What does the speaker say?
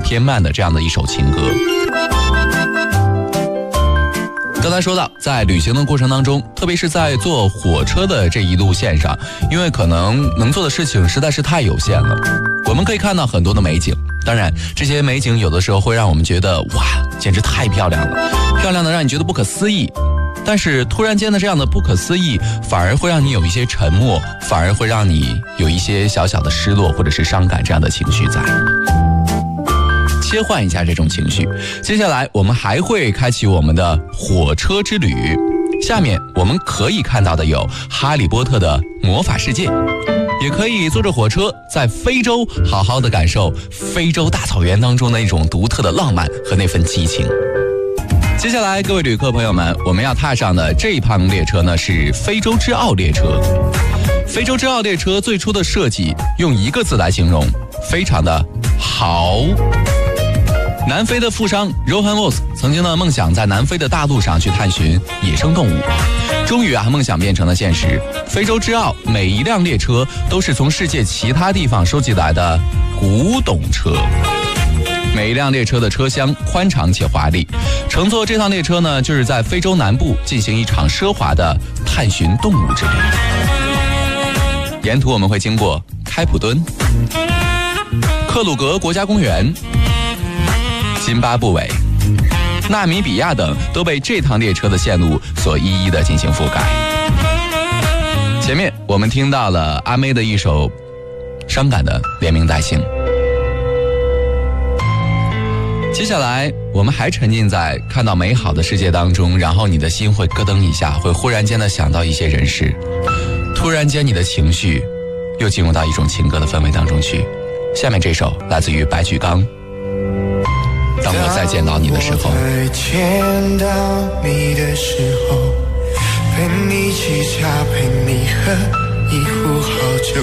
偏慢的这样的一首情歌。刚才说到，在旅行的过程当中，特别是在坐火车的这一路线上，因为可能能做的事情实在是太有限了，我们可以看到很多的美景。当然，这些美景有的时候会让我们觉得哇，简直太漂亮了，漂亮的让你觉得不可思议。但是突然间的这样的不可思议，反而会让你有一些沉默，反而会让你有一些小小的失落或者是伤感这样的情绪在。切换一下这种情绪，接下来我们还会开启我们的火车之旅。下面我们可以看到的有哈利波特的魔法世界，也可以坐着火车在非洲好好的感受非洲大草原当中的那种独特的浪漫和那份激情。接下来各位旅客朋友们，我们要踏上的这一趟列车呢是非洲之奥列车。非洲之奥列车最初的设计用一个字来形容，非常的豪。南非的富商 Rohan Vos 曾经呢梦想在南非的大陆上去探寻野生动物，终于梦想变成了现实。非洲之奥每一辆列车都是从世界其他地方收集来的古董车，每一辆列车的车厢宽敞且华丽，乘坐这趟列车呢就是在非洲南部进行一场奢华的探寻动物之旅。沿途我们会经过开普敦、克鲁格国家公园、津巴布韦、纳米比亚等，都被这趟列车的线路所一一的进行覆盖。前面我们听到了阿妹的一首伤感的连名带姓，接下来我们还沉浸在看到美好的世界当中，然后你的心会咯噔一下，会忽然间的想到一些人事，突然间你的情绪又进入到一种情歌的氛围当中去。下面这首来自于白举纲，当我再见到你的时候， 再见到你的时候，陪你沏茶，陪你喝一壶好酒。